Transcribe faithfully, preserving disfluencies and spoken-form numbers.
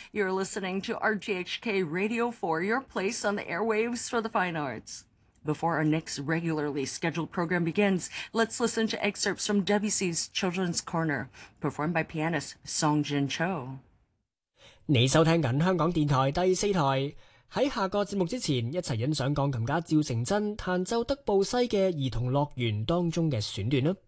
You're listening to R G H K Radio four, your place on the airwaves for the fine arts. Before our next regularly scheduled program begins, let's listen to excerpts from Debussy's Children's Corner, performed by pianist Song Jin Cho. 你收聽緊香港電台第四台。喺下個節目之前，一齊欣賞鋼琴家趙成真彈奏德布西嘅《兒童樂園》當中嘅選段啦。